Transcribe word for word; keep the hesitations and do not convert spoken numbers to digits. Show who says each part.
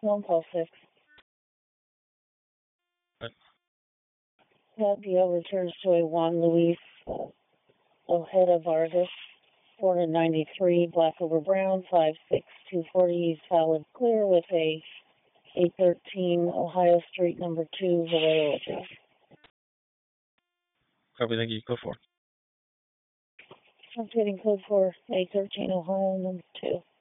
Speaker 1: One call six.
Speaker 2: Right.
Speaker 1: That returns to a Juan Luis Ojeda Vargas, four to ninety-three, black over brown, five six, two forty, solid clear with a eight thirteen Ohio Street, number two, Vallejo address.
Speaker 2: Copy, thank you. Go for it.
Speaker 1: I'm getting code for eight thirteen Ohio, number two.